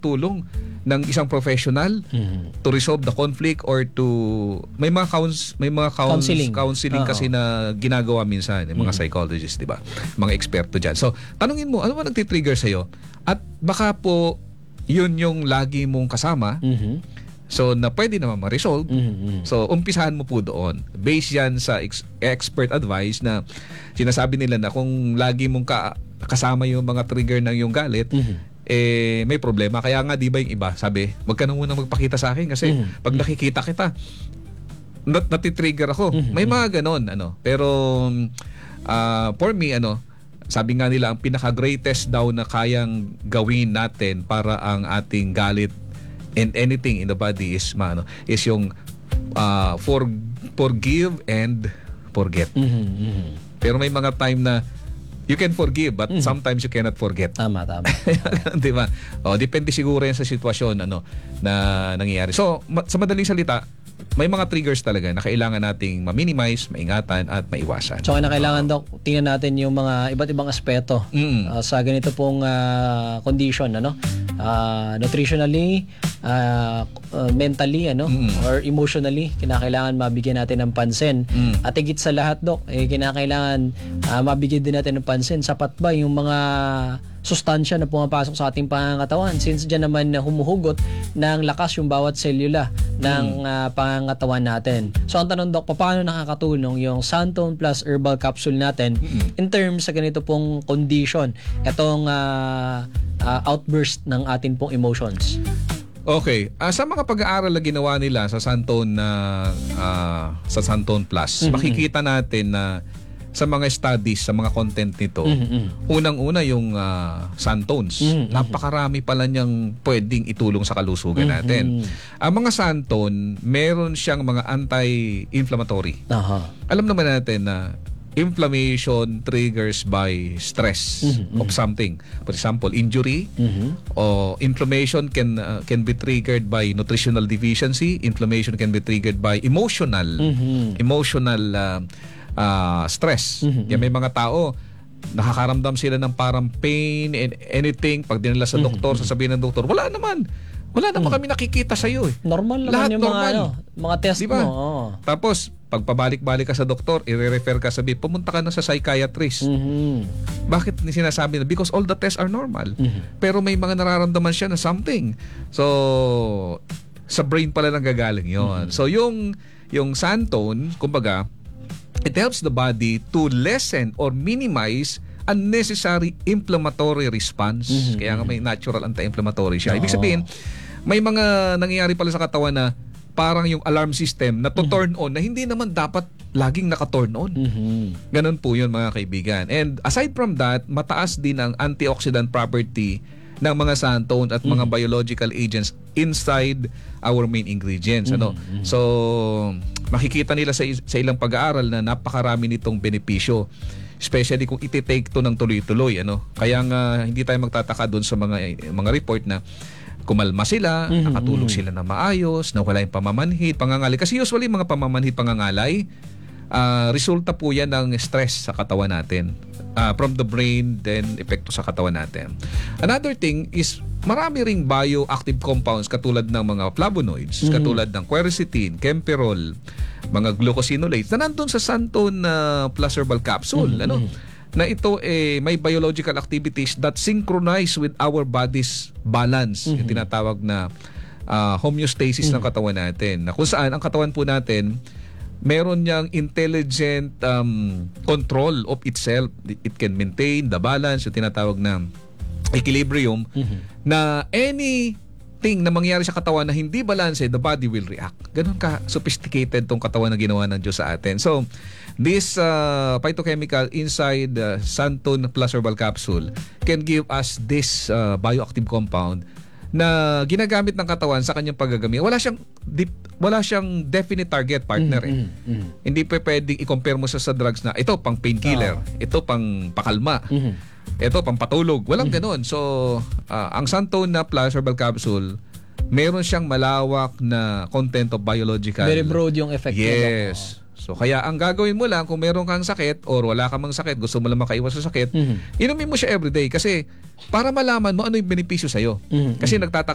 tulong ng isang professional to resolve the conflict or to may mga counseling kasi na ginagawa minsan ng mga psychologists, 'di ba? Mga eksperto diyan. So, tanungin mo, ano ba nagti-trigger sa iyo? At baka po 'yun yung lagi mong kasama. So, na pwede naman ma-resolve. So, umpisahan mo po doon. Based yan sa expert advice na sinasabi nila na kung lagi mong kasama yung mga trigger ng yung galit, may problema. Kaya nga, di ba yung iba, sabi, wag ka na muna magpakita sa akin kasi pag nakikita kita, natitrigger ako. May mga ganon. Pero, for me, sabi nga nila, ang pinaka-greatest daw na kayang gawin natin para ang ating galit and anything in the body is yung forgive and forget. Pero may mga time na you can forgive but sometimes you cannot forget. Tama. Di ba? Depende siguro yan sa sitwasyon na nangyayari. So, sa madaling salita, may mga triggers talaga na kailangan nating ma-minimize, maingatan at maiwasan. So, na kailangan, Doc, tingnan natin yung mga iba't ibang aspeto sa ganito pong condition, nutritionally, mentally, or emotionally, kinakailangan mabigyan natin ng pansin. At higit sa lahat, Doc, kinakailangan mabigyan din natin ng pansin. Sapat ba yung mga sustansya na pumapasok sa ating pangangatawan, since dyan naman humuhugot ng lakas yung bawat selula ng pangangatawan natin. So ang tanong, Doc, paano nakakatulong yung Santone Plus Herbal Capsule natin in terms sa ganito pong condition, itong outburst ng ating pong emotions? Okay. Sa mga pag-aaral na ginawa nila sa Santone Plus, makikita natin na sa mga studies, sa mga content nito, unang-una yung Santones. Napakarami pala niyang pwedeng itulong sa kalusugan natin. Ang mga Santone, meron siyang mga anti-inflammatory. Alam naman natin na inflammation triggers by stress of something. For example, injury, or inflammation can be triggered by nutritional deficiency. Inflammation can be triggered by emotional stress. Kaya may mga tao, nakakaramdam sila ng parang pain and anything. Pag dinala sa doktor, sasabihin ng doktor, wala naman kami nakikita sa iyo. Normal naman yung mga test, diba? Mo. Tapos, pag pabalik-balik ka sa doktor, i-refer ka, pumunta ka na sa psychiatrist. Bakit sinasabi na? Because all the tests are normal. Pero may mga nararamdaman siya na something. So, sa brain pala nang gagaling yun. So, yung Santone, kumbaga, it helps the body to lessen or minimize unnecessary inflammatory response. Kaya nga may natural anti-inflammatory siya. Ibig sabihin, may mga nangyayari pala sa katawan na parang yung alarm system na to-turn on na hindi naman dapat laging naka-turn on. Ganun po yun, mga kaibigan. And aside from that, mataas din ang antioxidant property ng mga Santones at mga biological agents inside our main ingredients. So, makikita nila sa ilang pag-aaral na napakarami nitong benepisyo, especially kung iti-take to ng tuloy-tuloy. Kaya nga hindi tayo magtataka doon sa mga report na kumalma sila, nakatulog sila na maayos, nawala yung pamamanhid, pangangalay. Kasi usually mga pamamanhid, pangangalay, resulta po yan ng stress sa katawan natin. From the brain, then epekto sa katawan natin. Another thing is, marami ring bioactive compounds katulad ng mga flavonoids, katulad ng quercetin, camperol, mga glucosinolates na nandun sa Santone Plus Herbal Capsule. Na ito may biological activities that synchronize with our body's balance. Yung tinatawag na homeostasis ng katawan natin. Na kung saan ang katawan po natin, meron niyang intelligent control of itself. It can maintain the balance, yung tinatawag na equilibrium, na anything na mangyari sa katawan na hindi balance, the body will react. Ganun ka sophisticated tong katawan na ginawa ng Diyos sa atin. So, this phytochemical inside Santone Plus Herbal Capsule can give us this bioactive compound na ginagamit ng katawan sa kanyang paggagamit. Wala siyang definite target partner. Hindi pwedeng i-compare mo sa drugs na ito pang painkiller, ito pang pakalma, ito pang patulog. Walang ganoon. So, ang Santone na Plus Herbal Capsule, meron siyang malawak na content of biological. Very broad yung effect. Yes. So, kaya ang gagawin mo lang kung meron kang sakit or wala ka mang sakit, gusto mo lang makaiwas sa sakit, inumin mo siya everyday kasi para malaman mo ano yung benepisyo sa'yo. Kasi